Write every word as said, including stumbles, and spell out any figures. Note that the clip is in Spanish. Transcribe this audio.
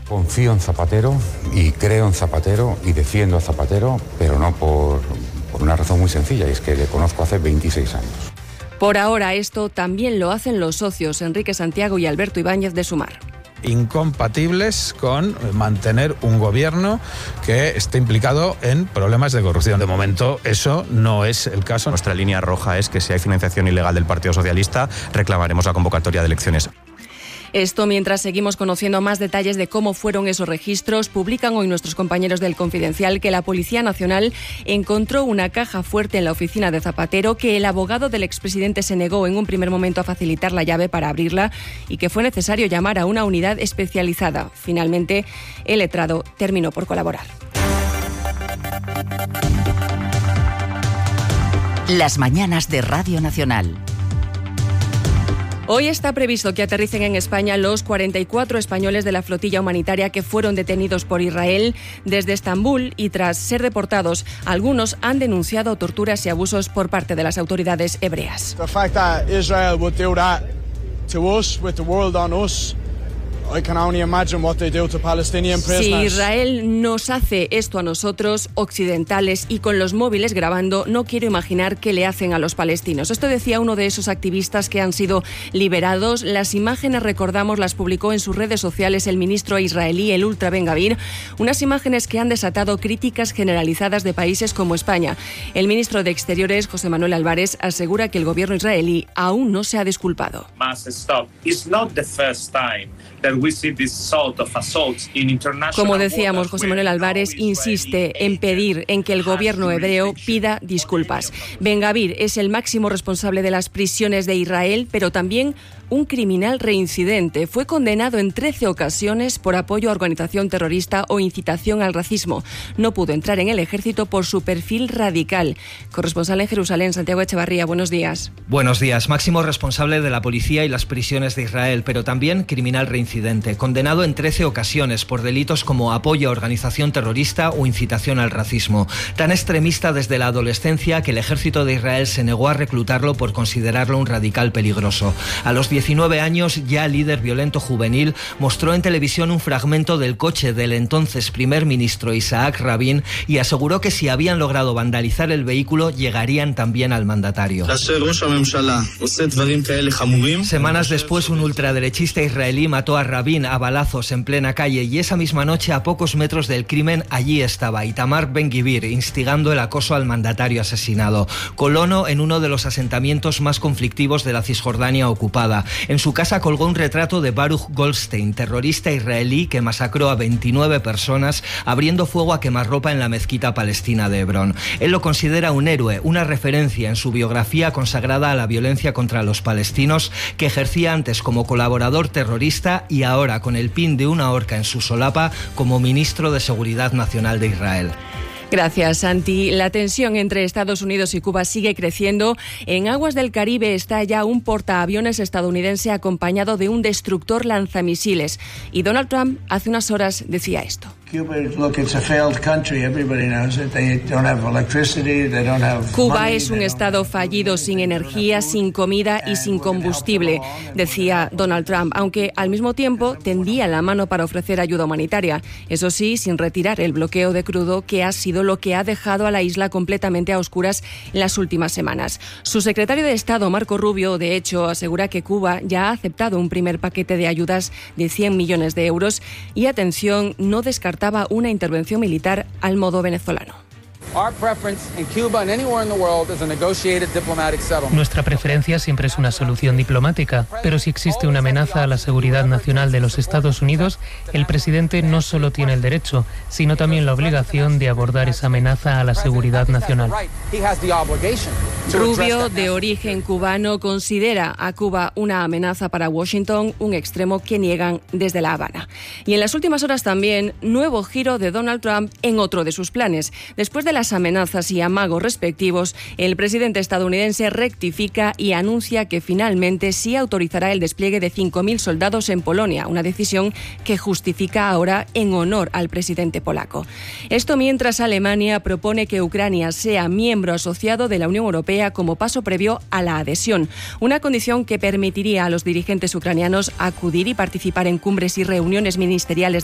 Confío en Zapatero y creo en Zapatero y defiendo a Zapatero, pero no por, por una razón muy sencilla, y es que le conozco hace veintiséis años. Por ahora esto también lo hacen los socios Enrique Santiago y Alberto Ibáñez de Sumar. Incompatibles con mantener un gobierno que esté implicado en problemas de corrupción. De momento eso no es el caso. Nuestra línea roja es que si hay financiación ilegal del Partido Socialista, reclamaremos la convocatoria de elecciones. Esto mientras seguimos conociendo más detalles de cómo fueron esos registros. Publican hoy nuestros compañeros del Confidencial que la Policía Nacional encontró una caja fuerte en la oficina de Zapatero, que el abogado del expresidente se negó en un primer momento a facilitar la llave para abrirla y que fue necesario llamar a una unidad especializada. Finalmente, el letrado terminó por colaborar. Las mañanas de Radio Nacional. Hoy está previsto que aterricen en España los cuarenta y cuatro españoles de la flotilla humanitaria que fueron detenidos por Israel desde Estambul, y tras ser deportados, algunos han denunciado torturas y abusos por parte de las autoridades hebreas. The fact that Israel would do that to us, with the world on us, I can only imagine what they do to Palestinian prisoners. Si Israel nos hace esto a nosotros, occidentales, y con los móviles grabando, no quiero imaginar qué le hacen a los palestinos. Esto decía uno de esos activistas que han sido liberados. Las imágenes, recordamos, las publicó en sus redes sociales el ministro israelí, el Ultra Ben Gavir, unas imágenes que han desatado críticas generalizadas de países como España. El ministro de Exteriores, José Manuel Álvarez, asegura que el gobierno israelí aún no se ha disculpado. Como decíamos, José Manuel Álvarez insiste en pedir en que el gobierno hebreo pida disculpas. Ben Gavir es el máximo responsable de las prisiones de Israel, pero también un criminal reincidente. Fue condenado en trece ocasiones por apoyo a organización terrorista o incitación al racismo. No pudo entrar en el ejército por su perfil radical. Corresponsal en Jerusalén, Santiago Echevarría, buenos días. Buenos días. Máximo responsable de la policía y las prisiones de Israel, pero también criminal reincidente. Condenado en trece ocasiones por delitos como apoyo a organización terrorista o incitación al racismo. Tan extremista desde la adolescencia que el ejército de Israel se negó a reclutarlo por considerarlo un radical peligroso. A los diecinueve años, ya líder violento juvenil, mostró en televisión un fragmento del coche del entonces primer ministro Isaac Rabin y aseguró que si habían logrado vandalizar el vehículo, llegarían también al mandatario. Semanas después, un ultraderechista israelí mató a Rabin a balazos en plena calle, y esa misma noche, a pocos metros del crimen, allí estaba Itamar Ben-Gvir instigando el acoso al mandatario asesinado. Colono en uno de los asentamientos más conflictivos de la Cisjordania ocupada. En su casa colgó un retrato de Baruch Goldstein, terrorista israelí que masacró a veintinueve personas abriendo fuego a quemarropa en la mezquita palestina de Hebrón. Él lo considera un héroe, una referencia en su biografía consagrada a la violencia contra los palestinos, que ejercía antes como colaborador terrorista y ahora, con el pin de una horca en su solapa, como ministro de Seguridad Nacional de Israel. Gracias, Santi. La tensión entre Estados Unidos y Cuba sigue creciendo. En aguas del Caribe está ya un portaaviones estadounidense acompañado de un destructor lanzamisiles. Y Donald Trump hace unas horas decía esto. Cuba es un estado fallido, sin energía, sin comida y sin combustible, decía Donald Trump, aunque al mismo tiempo tendía la mano para ofrecer ayuda humanitaria. Eso sí, sin retirar el bloqueo de crudo, que ha sido lo que ha dejado a la isla completamente a oscuras en las últimas semanas. Su secretario de Estado, Marco Rubio, de hecho, asegura que Cuba ya ha aceptado un primer paquete de ayudas de cien millones de euros y, atención, no descartaba una intervención militar al modo venezolano. Nuestra preferencia siempre es una solución diplomática, pero si existe una amenaza a la seguridad nacional de los Estados Unidos, el presidente no solo tiene el derecho, sino también la obligación de abordar esa amenaza a la seguridad nacional. Rubio, de origen cubano, considera a Cuba una amenaza para Washington, un extremo que niegan desde La Habana. Y en las últimas horas también, nuevo giro de Donald Trump en otro de sus planes. Después de las amenazas y amagos respectivos, el presidente estadounidense rectifica y anuncia que finalmente sí autorizará el despliegue de cinco mil soldados en Polonia, una decisión que justifica ahora en honor al presidente polaco. Esto mientras Alemania propone que Ucrania sea miembro asociado de la Unión Europea como paso previo a la adhesión, una condición que permitiría a los dirigentes ucranianos acudir y participar en cumbres y reuniones ministeriales